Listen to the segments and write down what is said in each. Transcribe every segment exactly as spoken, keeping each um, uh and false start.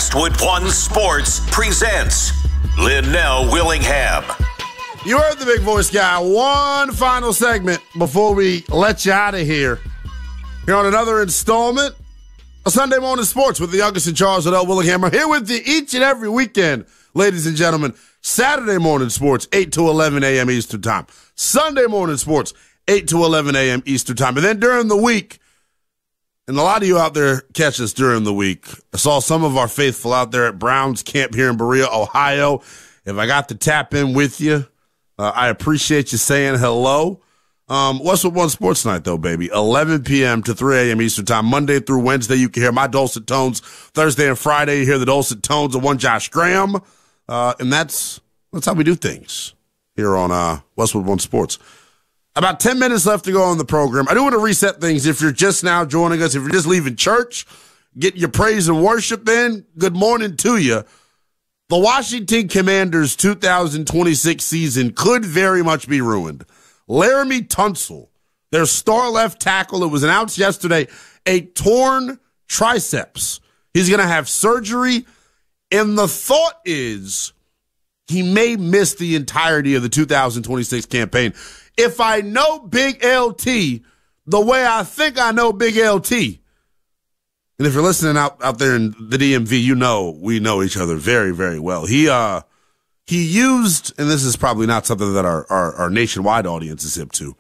Westwood One Sports presents Linnell Willingham. You heard the big voice guy. One final segment before we let you out of here. Here on another installment of Sunday Morning Sports with the youngest in Charles, Linnell Willingham. I'm here with you each and every weekend, ladies and gentlemen. Saturday Morning Sports, eight to eleven a.m. Eastern Time. Sunday Morning Sports, eight to eleven a.m. Eastern Time. And then during the week, and a lot of you out there catch us during the week. I saw some of our faithful out there at Browns Camp here in Berea, Ohio. If I got to tap in with you, uh, I appreciate you saying hello. Um, Westwood One Sports Night, though, baby. eleven p.m. to three a.m. Eastern Time. Monday through Wednesday, you can hear my dulcet tones. Thursday and Friday, you hear the dulcet tones of one Josh Graham. Uh, and that's that's how we do things here on uh, Westwood One Sports. About ten minutes left to go on the program. I do want to reset things. If you're just now joining us, if you're just leaving church, getting your praise and worship in, good morning to you. The Washington Commanders two thousand twenty-six season could very much be ruined. Laremy Tunsil, their star left tackle, it was announced yesterday, a torn triceps. He's going to have surgery, and the thought is he may miss the entirety of the two thousand twenty-six campaign. If I know Big L T the way I think I know Big L T, and if you're listening out, out there in the D M V, you know we know each other very, very well. He uh he used, and this is probably not something that our, our, our nationwide audience is hip to.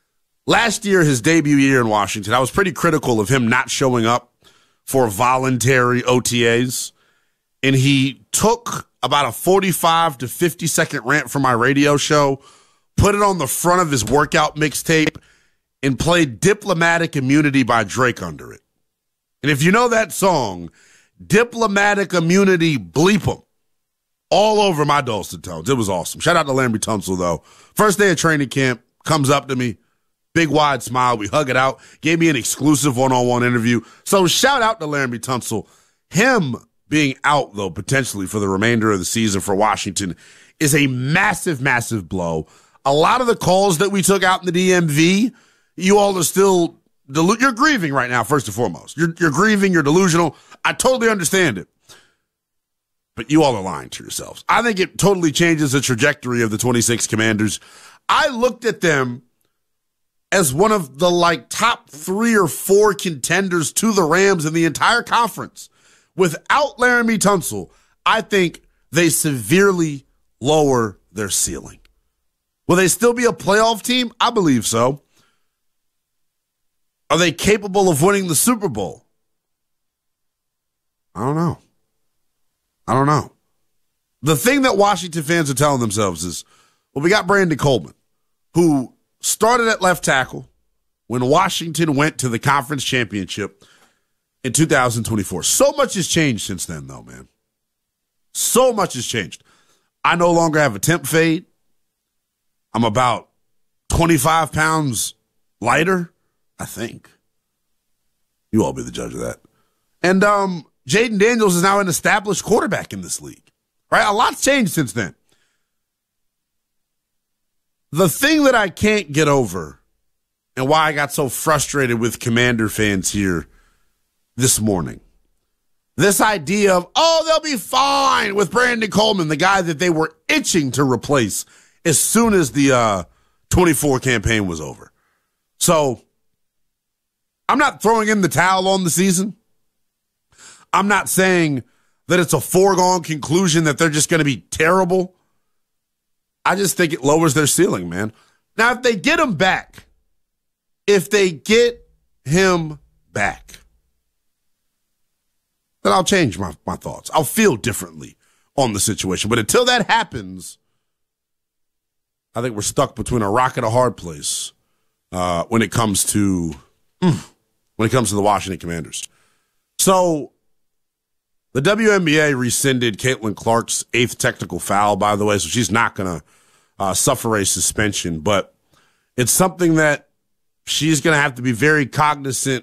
Last year, his debut year in Washington, I was pretty critical of him not showing up for voluntary O T As, and he took about a forty-five to fifty second rant from my radio show, put it on the front of his workout mixtape, and played Diplomatic Immunity by Drake under it. And if you know that song, Diplomatic Immunity, bleep 'em, all over my dulcet tones. It was awesome. Shout out to Laremy Tunsil, though. First day of training camp, comes up to me, big wide smile. We hug it out. Gave me an exclusive one-on-one interview. So shout out to Laremy Tunsil. Him being out, though, potentially for the remainder of the season for Washington is a massive, massive blow. A lot of the calls that we took out in the D M V, you all are still, delu- you're grieving right now, first and foremost. You're, you're grieving, you're delusional. I totally understand it. But you all are lying to yourselves. I think it totally changes the trajectory of the twenty-six Commanders. I looked at them as one of the like top three or four contenders to the Rams in the entire conference. Without Laremy Tunsil, I think they severely lower their ceiling. Will they still be a playoff team? I believe so. Are they capable of winning the Super Bowl? I don't know. I don't know. The thing that Washington fans are telling themselves is, well, we got Brandon Coleman, who started at left tackle when Washington went to the conference championship in two thousand twenty-four. So much has changed since then, though, man. So much has changed. I no longer have a temp fade. I'm about twenty-five pounds lighter, I think. You all be the judge of that. And um, Jaden Daniels is now an established quarterback in this league. Right? A lot's changed since then. The thing that I can't get over and why I got so frustrated with Commander fans here this morning, this idea of, oh, they'll be fine with Brandon Coleman, the guy that they were itching to replace as soon as the uh, twenty-four campaign was over. So I'm not throwing in the towel on the season. I'm not saying that it's a foregone conclusion that they're just going to be terrible. I just think it lowers their ceiling, man. Now, if they get him back, if they get him back, then I'll change my, my thoughts. I'll feel differently on the situation. But until that happens, I think we're stuck between a rock and a hard place uh, when it comes to mm, when it comes to the Washington Commanders. So the W N B A rescinded Caitlin Clark's eighth technical foul, by the way, so she's not going to uh, suffer a suspension. But it's something that she's going to have to be very cognizant